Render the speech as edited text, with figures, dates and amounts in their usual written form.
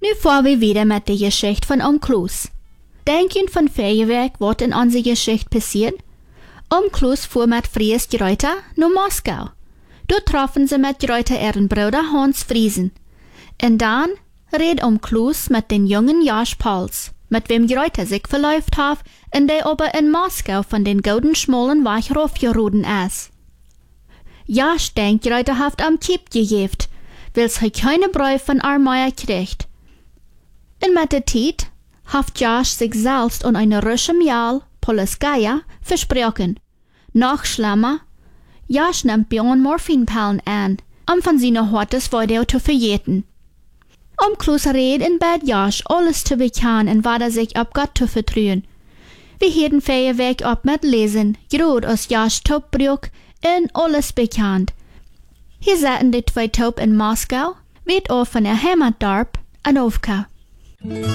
Nu fahren wir wieder mit der Geschichte von Kloos. Denken von Feuerwerk, was in unserer Geschichte passiert? Kloos fuhr mit Fries Greuter nach Moskau. Dort trafen sie mit Greuter ihren Bruder Hans Friesen. Und dann red Kloos mit den jungen Josh Pauls, mit wem Greuter sich verläuft hat, und der aber in Moskau von den golden schmalen Weg raufgeruden ist. Josh denkt, Greuter hat am Kipp gegeben, weil sie keine Bräu von Armeier kriegt. Und mit der Zeit hat Josh sich selbst an eine Russische Jahl, Polskaya, versprochen. Noch schlimmer, Josh nimmt Björn Morphinpillen an, von seiner Hortes weiter zu verjeten. Kloos red in Bad Josh alles zu bekennen und was sich auf Gott zu vertrauen. Wir hätten Feuerwerk ab mit Lesen, grad aus Josh Taubbrück und alles bekannt. Hier saßen die zwei Taub in Moskau, wird auch von der Heimatdorp an Ovka.